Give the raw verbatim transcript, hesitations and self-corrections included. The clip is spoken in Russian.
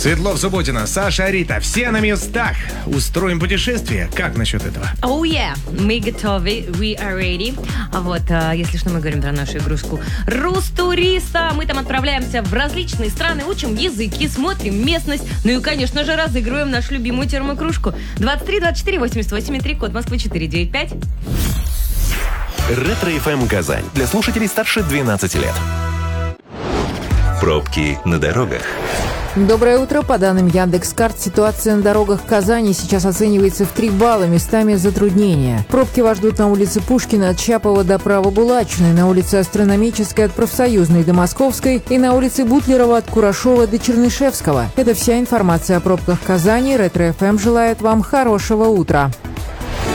Светлов, Субботина, Саша, Рита. Все на местах. Устроим путешествие. Как насчет этого? Oh yeah, мы готовы, we are ready. А вот, а, если что, мы говорим про нашу игрушку Рустуриста. Мы там отправляемся в различные страны, учим языки, смотрим местность. Ну и, конечно же, разыгрываем нашу любимую термокружку. двадцать три двадцать четыре восемьдесят восемь три, код Москвы четыре девять пять. Ретро-эф эм Казань. Для слушателей старше двенадцати лет. Пробки на дорогах. Доброе утро. По данным Яндекс.Карт, ситуация на дорогах Казани сейчас оценивается в три балла, местами затруднения. Пробки вас ждут на улице Пушкина от Чапова до Правобулачной, на улице Астрономической от Профсоюзной до Московской и на улице Бутлерова от Курашова до Чернышевского. Это вся информация о пробках Казани. Ретро-эф эм желает вам хорошего утра.